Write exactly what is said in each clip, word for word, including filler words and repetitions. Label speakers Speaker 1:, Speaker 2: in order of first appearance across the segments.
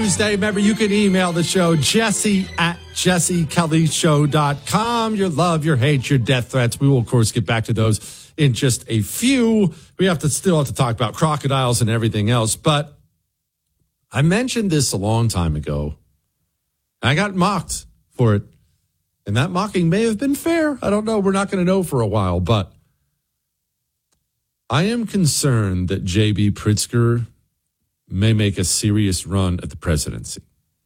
Speaker 1: Tuesday. Remember, you can email the show, Jesse at jesse kelly show dot com. Your love, your hate, your death threats. We will, of course, get back to those in just a few. We have to still have to talk about crocodiles and everything else. But I mentioned this a long time ago. I got mocked for it. And that mocking may have been fair. I don't know. We're not going to know for a while. But I am concerned that J B. Pritzker may make a serious run at the presidency.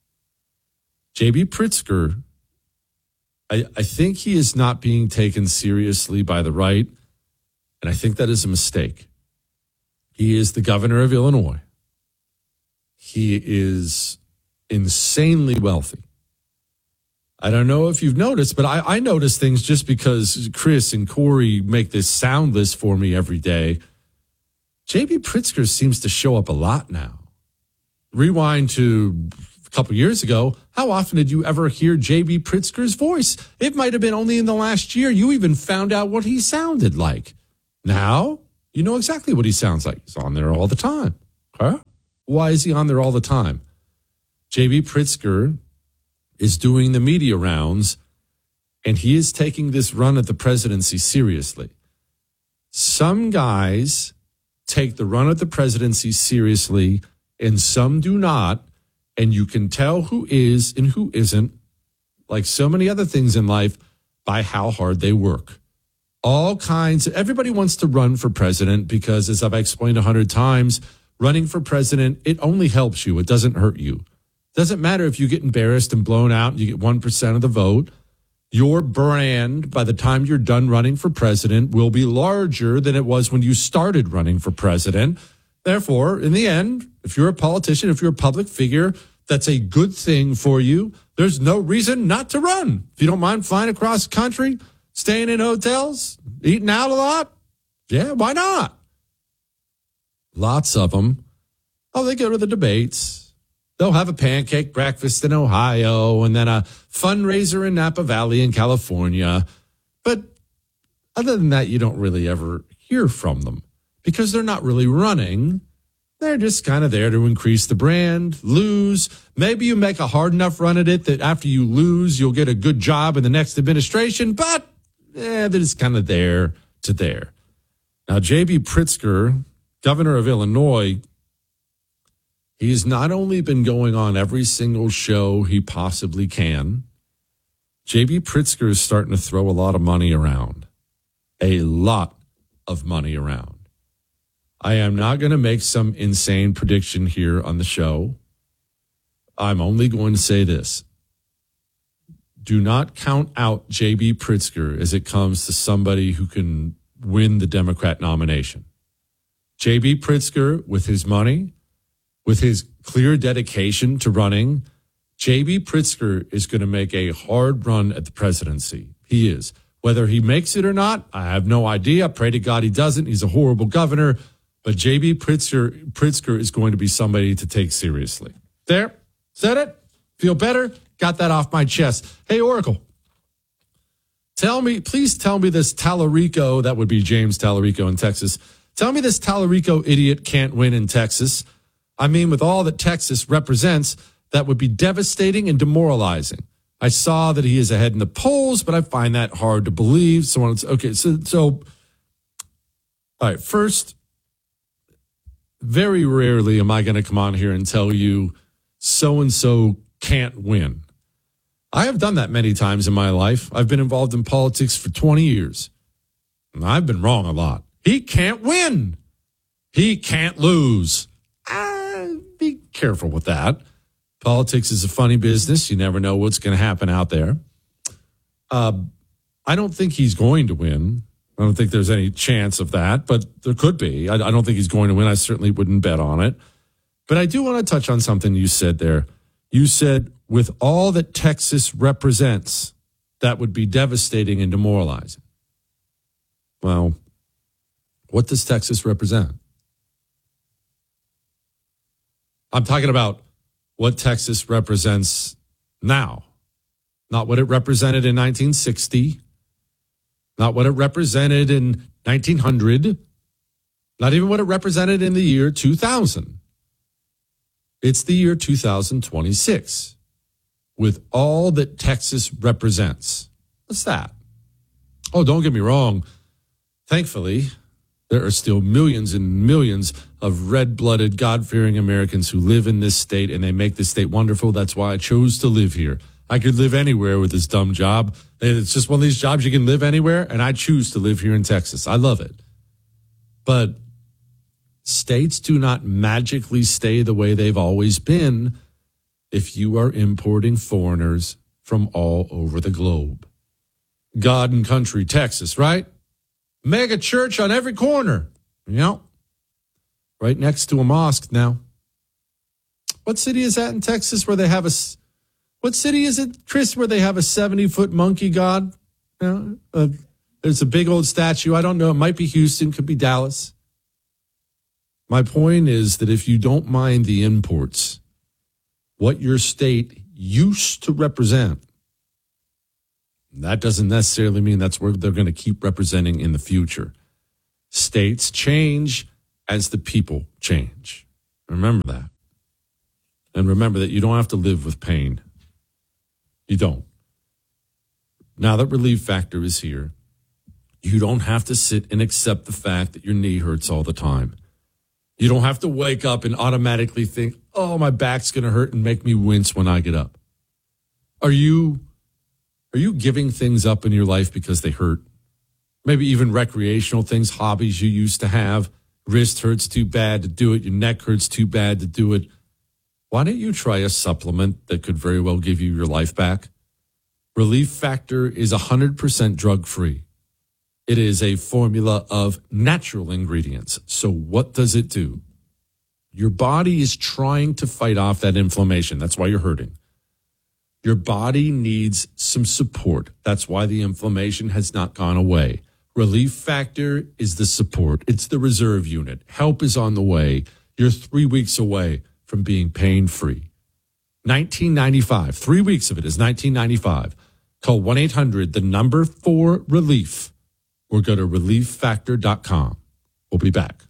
Speaker 1: J B. Pritzker, I, I think he is not being taken seriously by the right, and I think that is a mistake. He is the governor of Illinois. He is insanely wealthy. I don't know if you've noticed, but I, I notice things just because Chris and Corey make this sound list for me every day. J B. Pritzker seems to show up a lot now. Rewind to a couple years ago. How often did you ever hear J B. Pritzker's voice? It might have been only in the last year. You even found out what he sounded like. Now, you know exactly what he sounds like. He's on there all the time. Huh? Why is he on there all the time? J B. Pritzker is doing the media rounds, and he is taking this run at the presidency seriously. Some guys take the run at the presidency seriously, and some do not, and you can tell who is and who isn't, like so many other things in life, by how hard they work. All kinds, everybody wants to run for president because, as I've explained a hundred times, running for president, it only helps you. It doesn't hurt you. Doesn't matter if you get embarrassed and blown out and you get one percent of the vote. Your brand, by the time you're done running for president, will be larger than it was when you started running for president. Therefore, in the end, if you're a politician, if you're a public figure, that's a good thing for you. There's no reason not to run. If you don't mind flying across the country, staying in hotels, eating out a lot, yeah, why not? Lots of them. Oh, they go to the debates. They'll have a pancake breakfast in Ohio and then a fundraiser in Napa Valley in California. But other than that, you don't really ever hear from them because they're not really running. They're just kind of there to increase the brand, lose. Maybe you make a hard enough run at it that after you lose, you'll get a good job in the next administration. But eh, they're just kind of there to there. Now, J B. Pritzker, governor of Illinois, he's not only been going on every single show he possibly can, J B. Pritzker is starting to throw a lot of money around. A lot of money around. I am not going to make some insane prediction here on the show. I'm only going to say this. Do not count out J B. Pritzker as it comes to somebody who can win the Democrat nomination. J B. Pritzker, with his money, with his clear dedication to running, J B. Pritzker is going to make a hard run at the presidency. He is. Whether he makes it or not, I have no idea. Pray to God he doesn't. He's a horrible governor. But J B. Pritzker, Pritzker is going to be somebody to take seriously. There. Said it. Feel better? Got that off my chest. Hey, Oracle. Tell me, please tell me this Tallarico, that would be James Tallarico in Texas. Tell me this Tallarico idiot can't win in Texas. I mean, with all that Texas represents, that would be devastating and demoralizing. I saw that he is ahead in the polls, but I find that hard to believe. So, okay, so, so, all right, first, very rarely am I going to come on here and tell you so-and-so can't win. I have done that many times in my life. I've been involved in politics for twenty years. And I've been wrong a lot. He can't win. He can't lose. Uh, be careful with that. Politics is a funny business. You never know what's going to happen out there. Uh, I don't think he's going to win. I don't think there's any chance of that, but there could be. I, I don't think he's going to win. I certainly wouldn't bet on it. But I do want to touch on something you said there. You said, with all that Texas represents, that would be devastating and demoralizing. Well, what does Texas represent? I'm talking about what Texas represents now, not what it represented in nineteen sixty, not what it represented in nineteen hundred, not even what it represented in the year two thousand. It's the year two thousand twenty-six with all that Texas represents. What's that? Oh, don't get me wrong. Thankfully, there are still millions and millions of red-blooded, God-fearing Americans who live in this state, and they make this state wonderful. That's why I chose to live here. I could live anywhere with this dumb job. It's just one of these jobs you can live anywhere, and I choose to live here in Texas. I love it. But states do not magically stay the way they've always been if you are importing foreigners from all over the globe. God and country, Texas, right? Mega church on every corner. You know, right next to a mosque now. What city is that in Texas where they have a, what city is it, Chris, where they have a seventy-foot monkey god? You know, uh, there's a big old statue. I don't know. It might be Houston, could be Dallas. My point is that if you don't mind the imports, what your state used to represent, that doesn't necessarily mean that's where they're going to keep representing in the future. States change as the people change. Remember that. And remember that you don't have to live with pain. You don't. Now that Relief Factor is here, you don't have to sit and accept the fact that your knee hurts all the time. You don't have to wake up and automatically think, oh, my back's going to hurt and make me wince when I get up. Are you... Are you giving things up in your life because they hurt? Maybe even recreational things, hobbies you used to have. Wrist hurts too bad to do it. Your neck hurts too bad to do it. Why don't you try a supplement that could very well give you your life back? Relief Factor is one hundred percent drug-free. It is a formula of natural ingredients. So what does it do? Your body is trying to fight off that inflammation. That's why you're hurting. Your body needs some support. That's why the inflammation has not gone away. Relief Factor is the support. It's the reserve unit. Help is on the way. You're three weeks away from being pain-free. nineteen ninety-five. Three weeks of it is nineteen ninety-five. Call one eight hundred, the number four relief, or go to relief factor dot com. We'll be back.